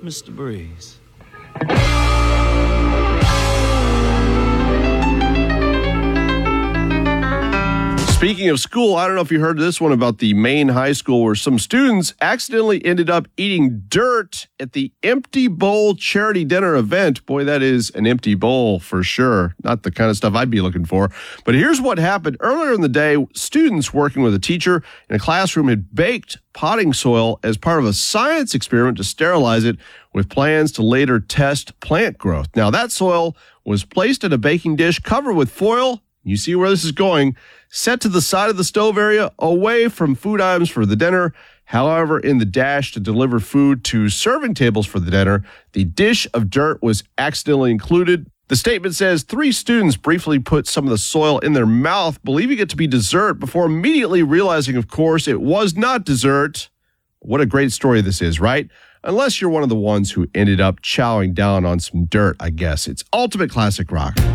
Mr. Breeze. Speaking of school, I don't know if you heard this one about the Maine high school where some students accidentally ended up eating dirt at the Empty Bowl charity dinner event. Boy, that is an empty bowl for sure. Not the kind of stuff I'd be looking for. But here's what happened. Earlier in the day, students working with a teacher in a classroom had baked potting soil as part of a science experiment to sterilize it with plans to later test plant growth. Now, that soil was placed in a baking dish covered with foil. You see where this is going. Set to the side of the stove area, away from food items for the dinner. However, in the dash to deliver food to serving tables for the dinner, the dish of dirt was accidentally included. The statement says 3 students briefly put some of the soil in their mouth, believing it to be dessert, before immediately realizing, of course, it was not dessert. What a great story this is, right? Unless you're one of the ones who ended up chowing down on some dirt, I guess. It's Ultimate Classic Rock.